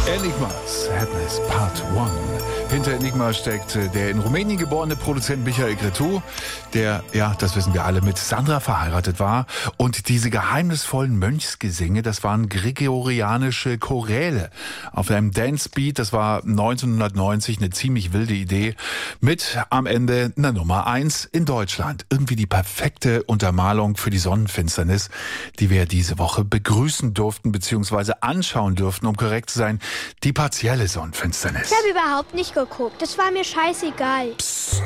Enigma, Sadness Part 1. Hinter Enigma steckt der in Rumänien geborene Produzent Michael Cretu, der, ja, das wissen wir alle, mit Sandra verheiratet war. Und diese geheimnisvollen Mönchsgesänge, das waren gregorianische Choräle auf einem Dancebeat. Das war 1990 eine ziemlich wilde Idee mit am Ende einer Nummer 1 in Deutschland. Irgendwie die perfekte Untermalung für die Sonnenfinsternis, die wir diese Woche begrüßen durften bzw. anschauen durften, um korrekt zu sein. Die partielle Sonnenfinsternis. Ich habe überhaupt nicht geguckt. Das war mir scheißegal. Psst.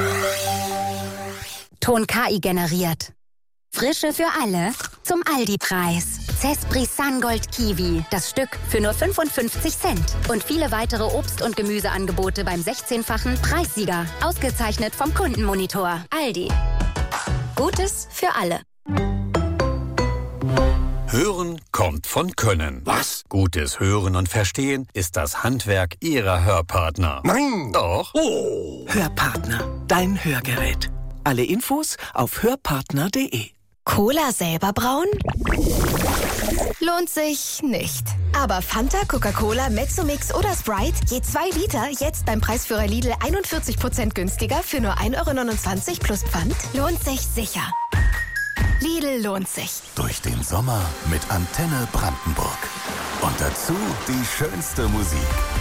Ton KI generiert. Frische für alle zum Aldi-Preis. Zespri Sungold Kiwi. Das Stück für nur 55 Cent. Und viele weitere Obst- und Gemüseangebote beim 16-fachen Preissieger. Ausgezeichnet vom Kundenmonitor. Aldi. Gutes für alle. Hören kommt von Können. Was? Gutes Hören und Verstehen ist das Handwerk Ihrer Hörpartner. Nein! Doch. Oh. Hörpartner, dein Hörgerät. Alle Infos auf hörpartner.de. Cola selber brauen? Lohnt sich nicht. Aber Fanta, Coca-Cola, Mezzomix oder Sprite, je 2 Liter, jetzt beim Preisführer Lidl 41% günstiger für nur 1,29 € plus Pfand, lohnt sich sicher. Lidl lohnt sich. Durch den Sommer mit Antenne Brandenburg. Und dazu die schönste Musik.